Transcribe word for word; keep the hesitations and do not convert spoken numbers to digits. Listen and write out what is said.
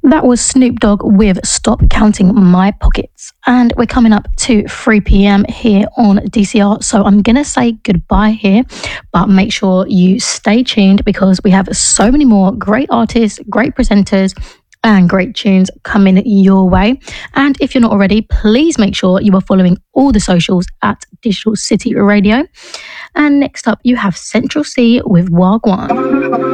That was Snoop Dogg with Stop Counting My Pockets. And we're coming up to three p.m. here on D C R. So I'm going to say goodbye here, but make sure you stay tuned because we have so many more great artists, great presenters, and great tunes coming your way. And if you're not already, please make sure you are following all the socials at Digital City Radio. And next up, you have Central C with Wagwan.